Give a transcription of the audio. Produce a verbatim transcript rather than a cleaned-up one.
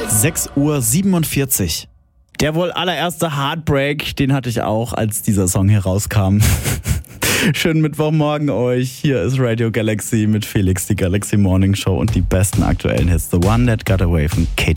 sechs Uhr siebenundvierzig. Der wohl allererste Heartbreak, den hatte ich auch, als dieser Song herauskam. Schönen Mittwochmorgen euch. Hier ist Radio Galaxy mit Felix, die Galaxy Morning Show und die besten aktuellen Hits. The One That Got Away von Katy